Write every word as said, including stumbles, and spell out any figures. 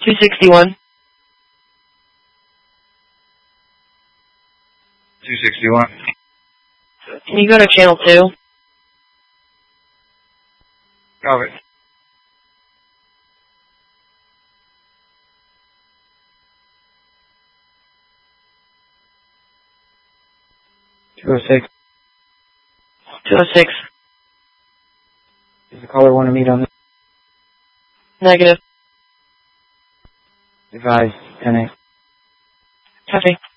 two sixty-one. two sixty-one. Can you go to channel two? Copy. two oh six. two oh six. Does the caller want to meet on this? Negative. Advise ten eight. Copy.